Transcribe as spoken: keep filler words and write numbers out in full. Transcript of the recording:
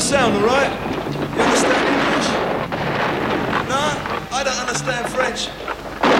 sound, all right? You understand English? No? I don't understand French.